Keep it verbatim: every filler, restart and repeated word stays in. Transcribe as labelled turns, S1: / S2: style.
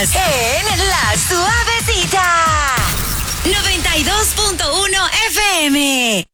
S1: Estás en La Suavecita. noventa y dos punto uno F M.